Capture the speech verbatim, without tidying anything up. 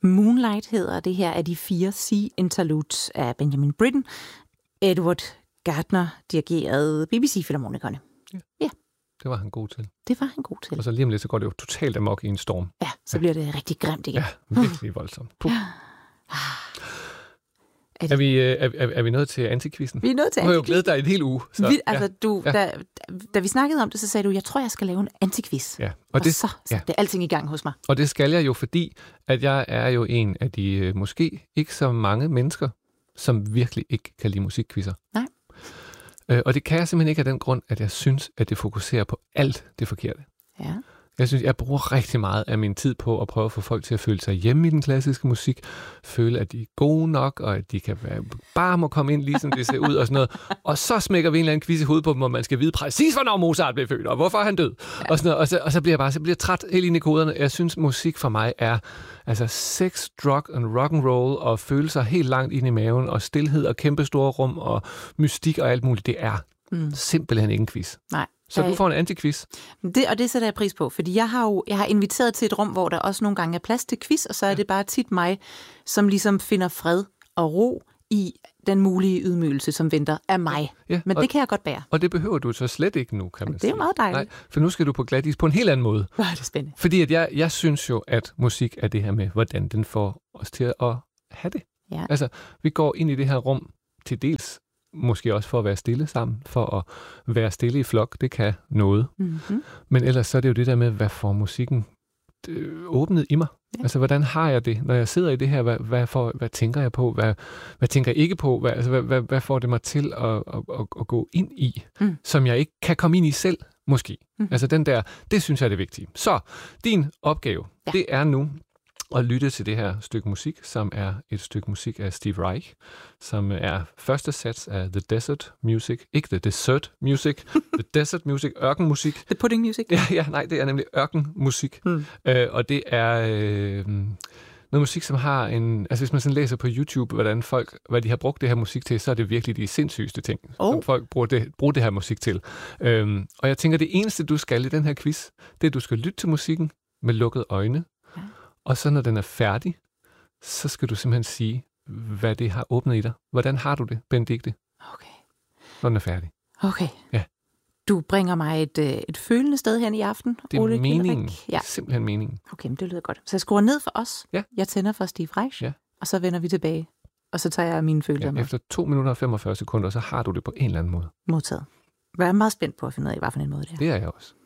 Moonlight hedder det her af de fire Sea Interludes af Benjamin Britten. Edward Gardner dirigerede B B C-filharmonikerne. Ja. ja. Det var han god til. Det var han god til. Og så lige om lidt, så går det jo totalt amok i en storm. Ja, så bliver det rigtig grimt igen. Ja, virkelig voldsomt. Puh. Er, er, vi, er, er, er vi nået til antikvisten? Vi er nået til antikvisten. Du har jo glædet dig en hel uge. Så, vi, altså, ja. du, ja. Da, da vi snakkede om det, så sagde du, jeg tror, jeg skal lave en antikvist. Ja. Og, og det, så ja. det er alting i gang hos mig. Og det skal jeg jo, fordi at jeg er jo en af de måske ikke så mange mennesker, som virkelig ikke kan lide musikquizzer. Nej. Øh, og det kan jeg simpelthen ikke af den grund, at jeg synes, at det fokuserer på alt det forkerte. Ja. Jeg synes, jeg bruger rigtig meget af min tid på at prøve at få folk til at føle sig hjemme i den klassiske musik, føle, at de er gode nok, og at de kan være, bare må komme ind, lige som det ser ud og sådan noget. Og så smækker vi en eller anden quiz i hovedet på dem, hvor man skal vide præcis, hvornår Mozart blev født, og hvorfor er han død. Ja. Og, sådan noget. Og, så, og så bliver jeg bare så bliver jeg træt helt ind i koderne. Jeg synes, musik for mig er altså sex, drug and rock and roll, og følelser helt langt ind i maven, og stilhed og kæmpe store rum, og mystik og alt muligt. Det er mm. simpelthen ikke en quiz. Nej. Så du får en antiquiz. Det, og det sætter jeg pris på, fordi jeg har jo jeg har inviteret til et rum, hvor der også nogle gange er plads til quiz, og så er ja. det bare tit mig, som ligesom finder fred og ro i den mulige ydmygelse, som venter af mig. Ja, Men det kan jeg godt bære. Og det behøver du så slet ikke nu, kan man sige. Det er jo meget dejligt. Nej, for nu skal du på glatis på en helt anden måde. Hvor er det spændende. Fordi at jeg, jeg synes jo, at musik er det her med, hvordan den får os til at have det. Ja. Altså, vi går ind i det her rum til dels måske også for at være stille sammen, for at være stille i flok, det kan noget. Mm-hmm. Men ellers så er det jo det der med, hvad får musikken øh, åbnet i mig? Ja. Altså, hvordan har jeg det, når jeg sidder i det her? Hvad, hvad, får, hvad tænker jeg på? Hvad, hvad tænker jeg ikke på? Hvad, altså, hvad, hvad, hvad får det mig til at, at, at, at gå ind i, mm. som jeg ikke kan komme ind i selv, måske? Mm. Altså, den der, det synes jeg er det vigtige. Så, din opgave, ja. det er nu og lytte til det her stykke musik, som er et stykke musik af Steve Reich, som er første sats af The Desert Music. Ikke The Desert Music, The Desert Music, ørkenmusik. The Pudding Music? Ja, ja, nej, det er nemlig ørkenmusik. Hmm. Øh, og det er øh, noget musik, som har en... Altså, hvis man sådan læser på YouTube, hvordan folk, hvad de har brugt det her musik til, så er det virkelig de sindssygeste ting, oh. som folk bruger det, bruger det her musik til. Øhm, og jeg tænker, det eneste, du skal i den her quiz, det er, at du skal lytte til musikken med lukkede øjne. Og så når den er færdig, så skal du simpelthen sige, hvad det har åbnet i dig. Hvordan har du det, Benedikte? Okay. Når den er færdig. Okay. Ja. Du bringer mig et, et følende sted hen i aften. Det er Ole meningen. Ja. Simpelthen meningen. Okay, men det lyder godt. Så jeg skruer ned for os. Ja. Jeg tænder for Steve Reich. Ja. Og så vender vi tilbage. Og så tager jeg mine følelser ja, med. Efter to minutter og femogfyrre sekunder, så har du det på en eller anden måde. Modtaget. Jeg er meget spændt på at finde ud af, hvad for en måde det er. Det er jeg også.